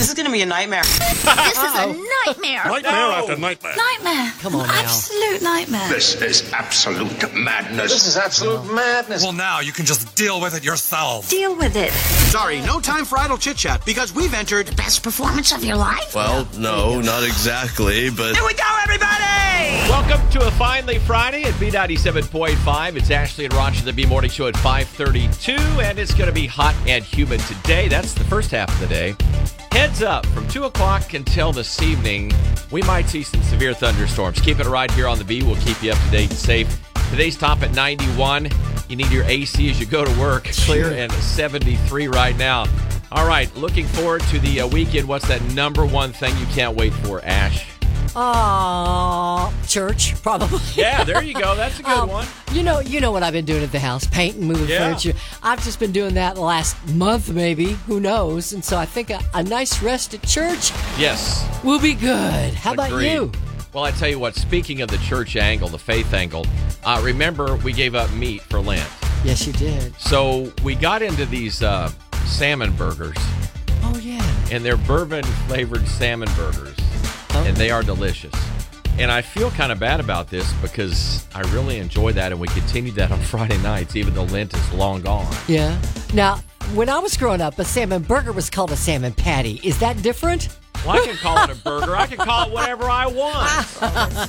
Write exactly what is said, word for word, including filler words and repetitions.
This is going to be a nightmare. This is a nightmare. Nightmare No. after nightmare. Nightmare. Come on now. Absolute nightmare. This is absolute madness. This is absolute madness. Well, now you can just deal with it yourself. Deal with it. Sorry, no time for idle chit-chat because we've entered... Best performance of your life? Well, no, not exactly, but... Here we go, everybody! Welcome to a Finally Friday at B ninety-seven point five. It's Ashley and Roger, the B Morning Show at five thirty-two, and it's going to be hot and humid today. That's the first half of the day. Heads up, from two o'clock until this evening, we might see some severe thunderstorms. Keep it right here on the B. We'll keep you up to date and safe. Today's top at ninety-one. You need your A C as you go to work. Clear and seventy-three right now. All right, looking forward to the uh, weekend. What's that number one thing you can't wait for, Ash? Uh, church, probably. Yeah, there you go. That's a good Um, one. You know, you know what I've been doing at the house, painting, moving Yeah. furniture. I've just been doing that the last month, maybe. Who knows? And so I think a, a nice rest at church Yes. will be good. How about Agreed. you? Well, I tell you what, speaking of the church angle, the faith angle, uh, remember we gave up meat for Lent. Yes, you did. So we got into these uh, salmon burgers, Oh, yeah. and they're bourbon-flavored salmon burgers, Oh. and they are delicious. And I feel kind of bad about this because I really enjoy that, and we continued that on Friday nights, even though Lent is long gone. Yeah. Now, when I was growing up, a salmon burger was called a salmon patty. Is that different? Well, I can call it a burger. I can call it whatever I want.